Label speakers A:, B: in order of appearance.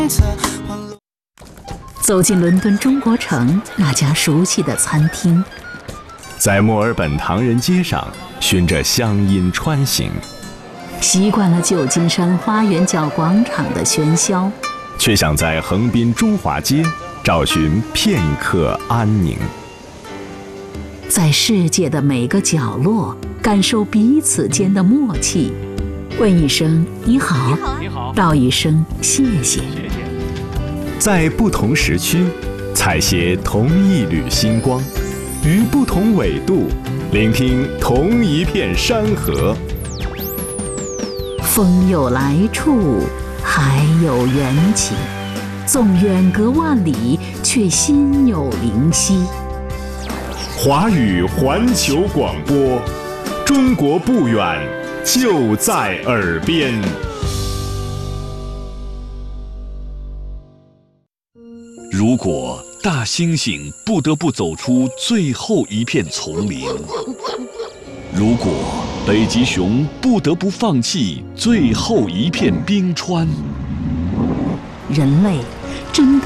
A: 走进伦敦中国城那家熟悉的餐厅，
B: 在墨尔本唐人街上循着乡音穿行，
A: 习惯了旧金山花园角广场的喧嚣，
B: 却想在横滨中华街找寻片刻安宁。
A: 在世界的每个角落感受彼此间的默契，问一声你好，道一声谢谢。
B: 在不同时区采撷同一缕星光，于不同纬度聆听同一片山河。
A: 风有来处，海有缘起，纵远隔万里，却心有灵犀。
B: 华语环球广播，中国不远，就在耳边。
C: 如果大猩猩不得不走出最后一片丛林，如果北极熊不得不放弃最后一片冰川，
A: 人类真的